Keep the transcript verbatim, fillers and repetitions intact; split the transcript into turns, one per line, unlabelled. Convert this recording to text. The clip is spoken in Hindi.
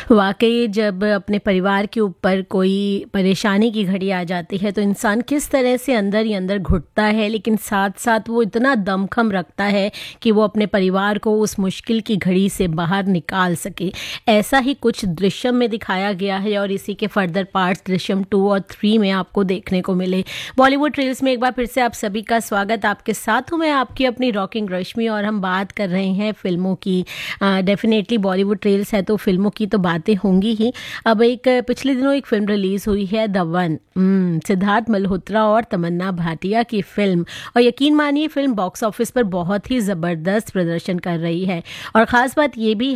वाक़ई जब अपने परिवार के ऊपर कोई परेशानी की घड़ी आ जाती है तो इंसान किस तरह से अंदर ही अंदर घुटता है, लेकिन साथ-साथ वो इतना दमख़म रखता है कि वो अपने परिवार को उस मुश्किल की घड़ी से बाहर निकाल सके। ऐसा ही कुछ दृश्यम में दिखाया गया है और इसी के फर्दर पार्ट्स दृश्यम टू और थ्री में आपको देखने को मिले। बॉलीवुड ट्रेल्स में एक बार फिर से आप सभी का स्वागत। आपके साथ हूँ मैं आपकी अपनी रॉकिंग रश्मि और हम बात कर रहे हैं फ़िल्मों की। डेफ़िनेटली बॉलीवुड ट्रेल्स है तो फ़िल्मों की तो बातें होंगी ही। अब एक पिछले दिनों एक फ़िल्म रिलीज़ हुई है द वन, सिद्धार्थ मल्होत्रा और तमन्ना भाटिया की फ़िल्म, और यकीन मानिए फ़िल्म बॉक्स ऑफिस पर बहुत ही ज़बरदस्त प्रदर्शन कर रही है। और ख़ास बात ये भी